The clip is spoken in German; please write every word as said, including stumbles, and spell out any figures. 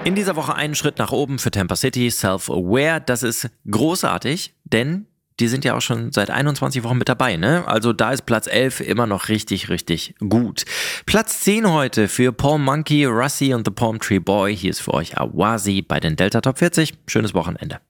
In dieser Woche einen Schritt nach oben für Tampa City, Self-Aware. Das ist großartig, denn die sind ja auch schon seit einundzwanzig Wochen mit dabei, ne? Also da ist Platz elf immer noch richtig, richtig gut. Platz zehn heute für Paul Monkey, Russie und The Palm Tree Boy. Hier ist für euch Awasi bei den Delta Top vierzig. Schönes Wochenende.